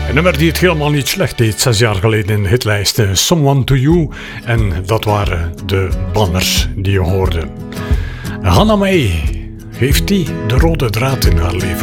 Een nummer die het helemaal niet slecht deed 6 jaar geleden in de hitlijst. Someone to You. En dat waren de banners die je hoorde. Hannah Mae heeft die de rode draad in haar leven.